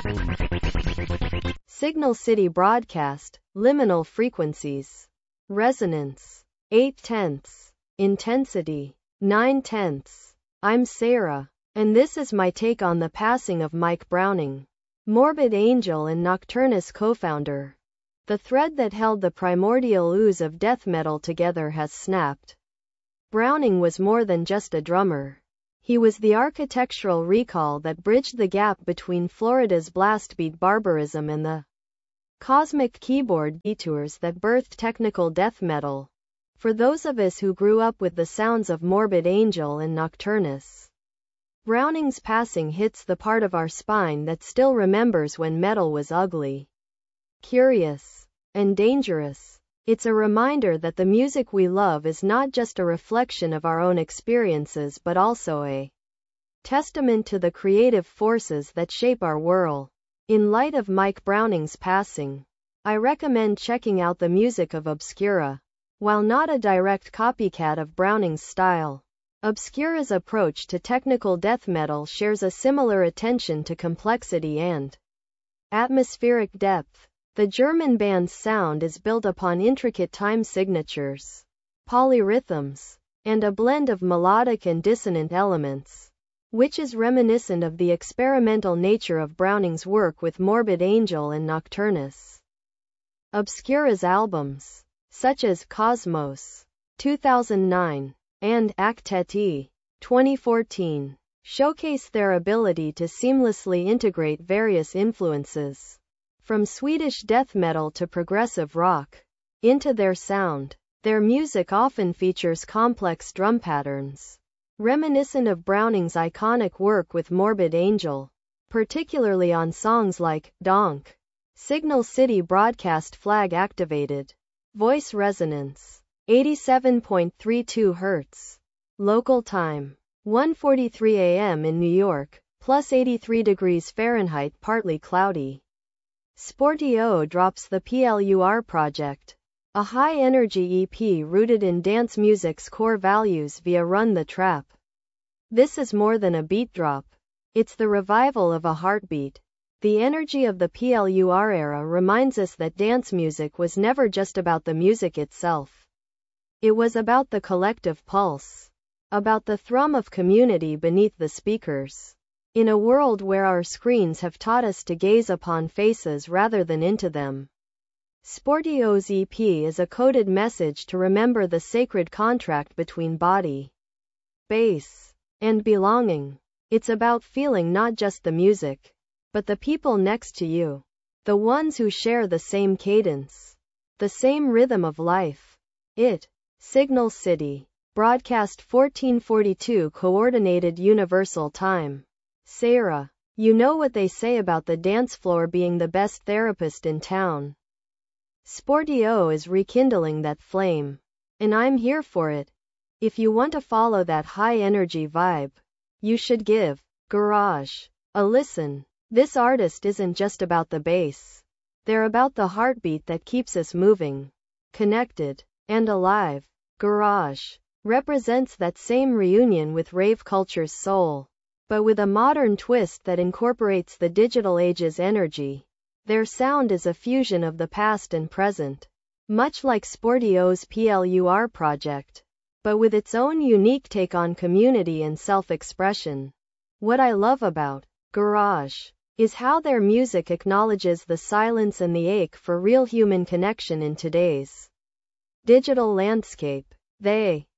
Signal City Broadcast, liminal frequencies. Resonance, 8/10. Intensity, 9/10. I'm Sarah, and this is my take on the passing of Mike Browning, Morbid Angel and Nocturnus co-founder. The thread that held the primordial ooze of death metal together has snapped. Browning was more than just a drummer. He was the architectural recall that bridged the gap between Florida's blastbeat barbarism and the cosmic keyboard detours that birthed technical death metal. For those of us who grew up with the sounds of Morbid Angel and Nocturnus, Browning's passing hits the part of our spine that still remembers when metal was ugly, curious, and dangerous. It's a reminder that the music we love is not just a reflection of our own experiences but also a testament to the creative forces that shape our world. In light of Mike Browning's passing, I recommend checking out the music of Obscura. While not a direct copycat of Browning's style, Obscura's approach to technical death metal shares a similar attention to complexity and atmospheric depth. The German band's sound is built upon intricate time signatures, polyrhythms, and a blend of melodic and dissonant elements, which is reminiscent of the experimental nature of Browning's work with Morbid Angel and Nocturnus. Obscura's albums, such as Cosmos, 2009, and Acteti, 2014, showcase their ability to seamlessly integrate various influences, from Swedish death metal to progressive rock, into their sound. Their music often features complex drum patterns, reminiscent of Browning's iconic work with Morbid Angel, particularly on songs like Donk. Signal City Broadcast Flag Activated. Voice Resonance, 87.32 Hz. Local time, 1:43 a.m. in New York, plus 83 degrees Fahrenheit, partly cloudy. Sportio drops the PLUR Project, a high-energy EP rooted in dance music's core values via Run the Trap. This is more than a beat drop. It's the revival of a heartbeat. The energy of the PLUR era reminds us that dance music was never just about the music itself. It was about the collective pulse, about the thrum of community beneath the speakers. In a world where our screens have taught us to gaze upon faces rather than into them, Sportio's EP is a coded message to remember the sacred contract between body, bass, and belonging. It's about feeling not just the music, but the people next to you, the ones who share the same cadence, the same rhythm of life. Signal City. Broadcast 1442 Coordinated Universal Time. Sarah, you know what they say about the dance floor being the best therapist in town. Sportio is rekindling that flame, and I'm here for it. If you want to follow that high-energy vibe, you should give Garage a listen. This artist isn't just about the bass. They're about the heartbeat that keeps us moving, connected, and alive. Garage represents that same reunion with rave culture's soul, but with a modern twist that incorporates the digital age's energy. Their sound is a fusion of the past and present, much like Sportio's PLUR Project, but with its own unique take on community and self-expression. What I love about Garage is how their music acknowledges the silence and the ache for real human connection in today's digital landscape. They